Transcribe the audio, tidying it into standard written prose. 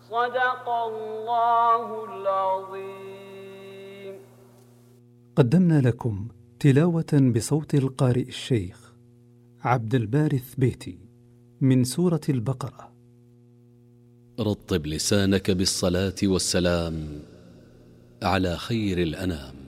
صدق الله العظيم. قدمنا لكم تلاوة بصوت القارئ الشيخ عبد الباري الثبيتي من سورة البقرة. رطب لسانك بالصلاة والسلام على خير الأنام.